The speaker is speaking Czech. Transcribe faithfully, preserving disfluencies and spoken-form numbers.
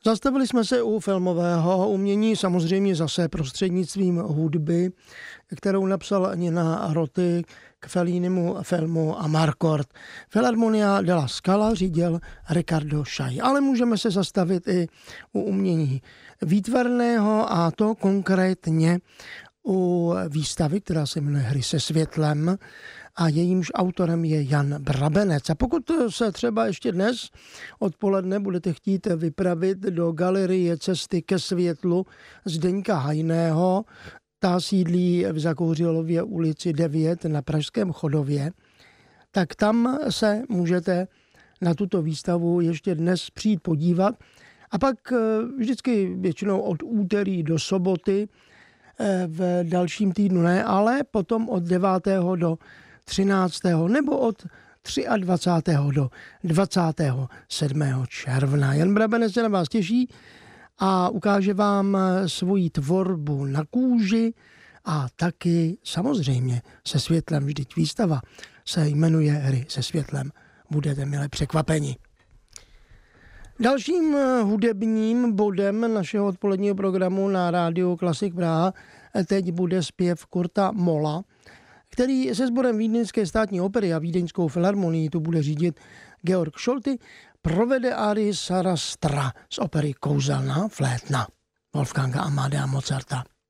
Zastavili jsme se u filmového umění, samozřejmě zase prostřednictvím hudby, kterou napsal Nina Roti k Fellinimu filmu Amarcord. Filharmonia della Scala řídil Riccardo Chailly, ale můžeme se zastavit i u umění výtvarného, a to konkrétně u výstavy, která se jmenuje Hry se světlem, a jejímž autorem je Jan Brabenec. A pokud se třeba ještě dnes odpoledne budete chtít vypravit do galerie Cesty ke světlu Zdeňka Hajného, ta sídlí v Zakouřilově ulici devět na Pražském Chodově, tak tam se můžete na tuto výstavu ještě dnes přijít podívat. A pak vždycky většinou od úterý do soboty, v dalším týdnu ne, ale potom od devátého do třináctého nebo od dvacátého třetího do dvacátého sedmého června. Jan Brabenec se na vás těší a ukáže vám svoji tvorbu na kůži a taky samozřejmě se světlem. Vždyť výstava se jmenuje Hry se světlem. Budete mile překvapeni. Dalším hudebním bodem našeho odpoledního programu na rádiu Klasik Praha teď bude zpěv Kurta Molla, který se sborem Vídeňské státní opery a Vídeňskou filharmonii tu bude řídit Georg Scholty, provede árii Sarastra z opery Kouzelná flétna Wolfganga Amadea Mozarta.